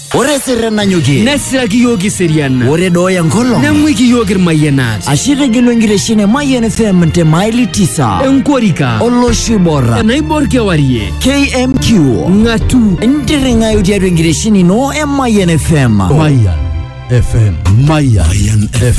Ore Serena Nyuki. Nesiraki yogi Seriana. Ore Doya Ngolo. Nemwiki yogir Mayenat. Ashire Gilwengireshine Mayen FM te maili 9. Enkorika. Oloshibora. Naibor kewarie. KMQ. Ngatu. Ndiringa yudia Rwengireshine no Mayen FM. Mayan FM.